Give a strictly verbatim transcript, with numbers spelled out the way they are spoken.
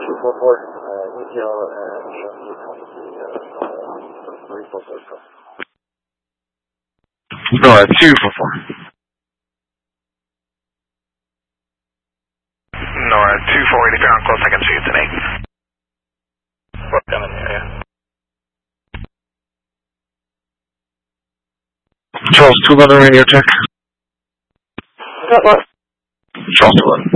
two four four, uh, E T L and uh, three four four. NOAA two four four. NOAA two four eight, if you're on close, I can see you today. We're coming here, yeah. Charles two eleven radio check. Got what? Charles two eleven.